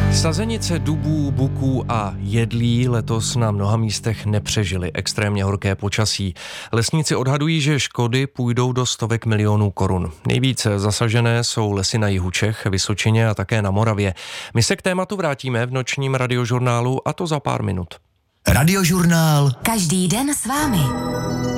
Sazenice dubů, buků a jedlí letos na mnoha místech nepřežily extrémně horké počasí. Lesníci odhadují, že škody půjdou do stovek milionů korun. Nejvíce zasažené jsou lesy na jihu Čech, Vysočině a také na Moravě. My se k tématu vrátíme v nočním radiožurnálu, a to za pár minut. Radiožurnál. Každý den s vámi.